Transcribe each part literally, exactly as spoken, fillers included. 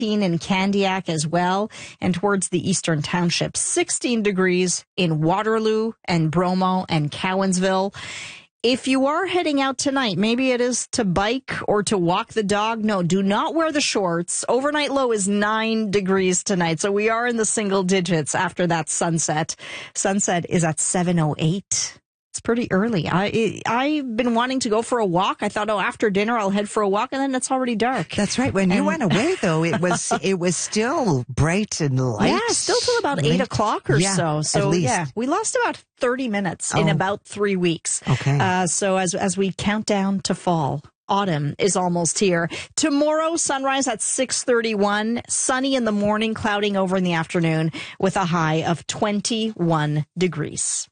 in Candiac as well, and towards the eastern townships. sixteen degrees in Waterloo and Bromo and Cowansville. If you are heading out tonight, maybe it is to bike or to walk the dog. No, do not wear the shorts. Overnight low is nine degrees tonight. So we are in the single digits after that sunset. Sunset is at seven oh eight. It's pretty early. I, I've been wanting to go for a walk. I thought, oh, after dinner, I'll head for a walk, and then it's already dark. That's right. When and, you went away, though, it was it was still bright and light. Yeah, still till about late. eight o'clock or yeah, so. So, at least. yeah, we lost about thirty minutes oh. in about three weeks. Okay. Uh, so as as we count down to fall, autumn is almost here. Tomorrow, sunrise at six thirty-one, sunny in the morning, clouding over in the afternoon with a high of twenty-one degrees.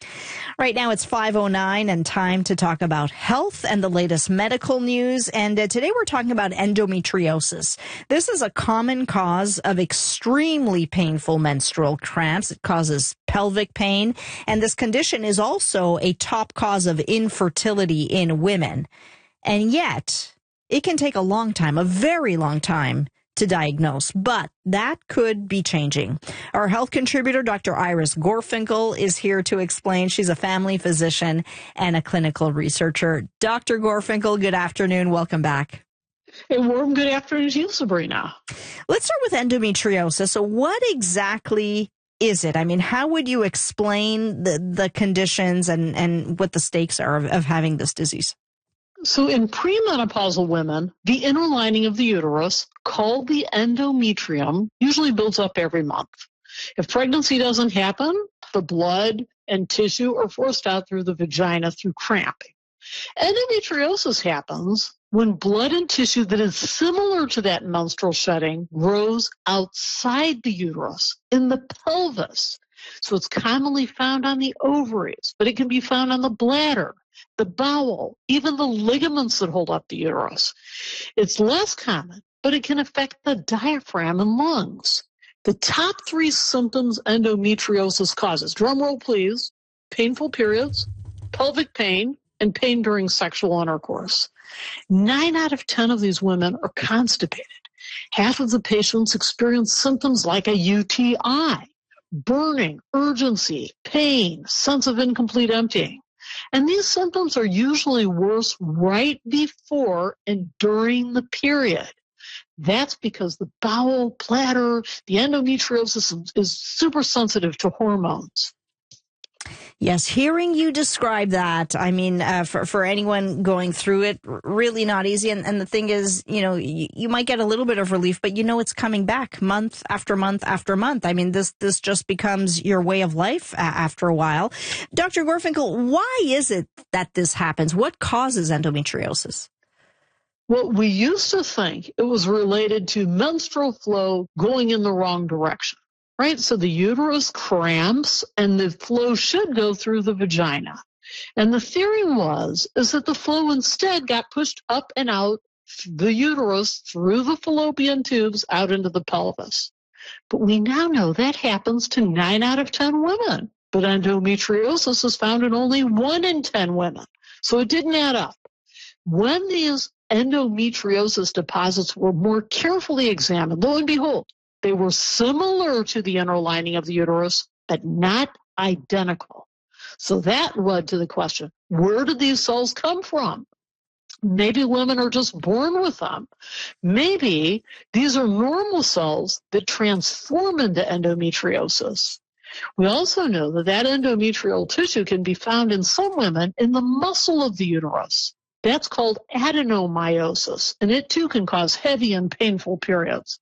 Right now it's five oh nine and time to talk about health and the latest medical news. And uh, today we're talking about endometriosis. This is a common cause of extremely painful menstrual cramps. It causes pelvic pain. And this condition is also a top cause of infertility in women. And yet it can take a long time, a very long time, to diagnose, but that could be changing. Our health contributor, Doctor Iris Gorfinkel, is here to explain. She's a family physician and a clinical researcher. Doctor Gorfinkel, good afternoon. Welcome back. A warm good afternoon to you, Sabrina. Let's start with endometriosis. So what exactly is it? I mean, how would you explain the, the conditions and, and what the stakes are of, of having this disease? So in premenopausal women, the inner lining of the uterus, called the endometrium, usually builds up every month. If pregnancy doesn't happen, the blood and tissue are forced out through the vagina through cramping. Endometriosis happens when blood and tissue that is similar to that menstrual shedding grows outside the uterus, in the pelvis. So it's commonly found on the ovaries, but it can be found on the bladder, the bowel, even the ligaments that hold up the uterus. It's less common, but it can affect the diaphragm and lungs. The top three symptoms endometriosis causes, drumroll please, painful periods, pelvic pain, and pain during sexual intercourse. Nine out of ten of these women are constipated. Half of the patients experience symptoms like a U T I, burning, urgency, pain, sense of incomplete emptying. And these symptoms are usually worse right before and during the period. That's because the bowel, bladder, the endometriosis is super sensitive to hormones. Yes, hearing you describe that, I mean, uh, for, for anyone going through it, really not easy. And, and the thing is, you know, you, you might get a little bit of relief, but you know it's coming back month after month after month. I mean, this this just becomes your way of life uh, after a while. Doctor Gorfinkel, why is it that this happens? What causes endometriosis? Well, we used to think it was related to menstrual flow going in the wrong direction. Right? So the uterus cramps and the flow should go through the vagina. And the theory was, is that the flow instead got pushed up and out the uterus through the fallopian tubes out into the pelvis. But we now know that happens to nine out of ten women. But endometriosis is found in only one in ten women. So it didn't add up. When these endometriosis deposits were more carefully examined, lo and behold, they were similar to the inner lining of the uterus, but not identical. So that led to the question, where did these cells come from? Maybe women are just born with them. Maybe these are normal cells that transform into endometriosis. We also know that that endometrial tissue can be found in some women in the muscle of the uterus. That's called adenomyosis, and it too can cause heavy and painful periods.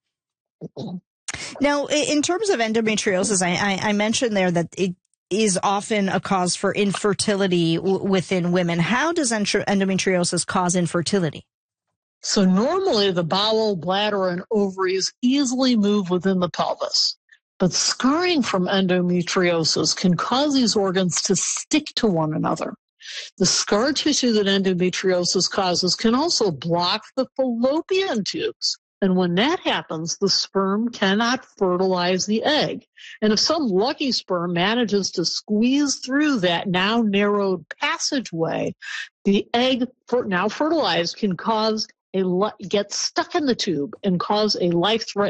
Now, in terms of endometriosis, I, I, I mentioned there that it is often a cause for infertility w- within women. How does endometriosis cause infertility? So normally the bowel, bladder, and ovaries easily move within the pelvis. But scarring from endometriosis can cause these organs to stick to one another. The scar tissue that endometriosis causes can also block the fallopian tubes. And when that happens, the sperm cannot fertilize the egg. And if some lucky sperm manages to squeeze through that now narrowed passageway, the egg, now fertilized, can cause a li- get stuck in the tube and cause a life-threatening